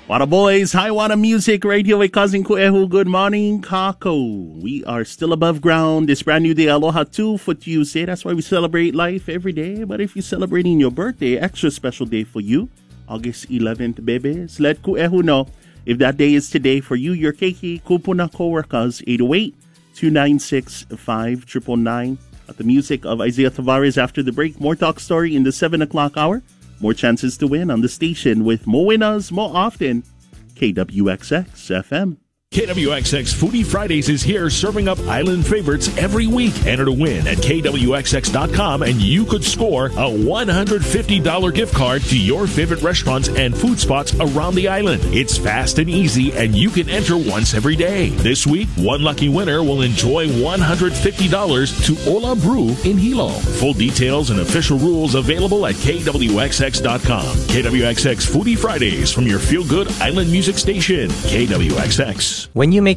Wada boys, hi Wada Music Radio, with Cousin Kuehu. Good morning, Kako. We are still above ground. This brand new day, Aloha 2 for Tuesday. That's why we celebrate life every day. But if you're celebrating your birthday, extra special day for you, August 11th, babies. Let Kuehu know if that day is today for you, your keiki, kupuna coworkers, 808-296-5999. At the music of Isaiah Tavares after the break. More talk story in the 7 o'clock hour. More chances to win on the station with more winners more often. KWXX FM. KWXX Foodie Fridays is here serving up island favorites every week. Enter to win at KWXX.com and you could score a $150 gift card to your favorite restaurants and food spots around the island. It's fast and easy and you can enter once every day. This week, one lucky winner will enjoy $150 to Ola Brew in Hilo. Full details and official rules available at KWXX.com. KWXX Foodie Fridays from your feel-good island music station, KWXX. When you make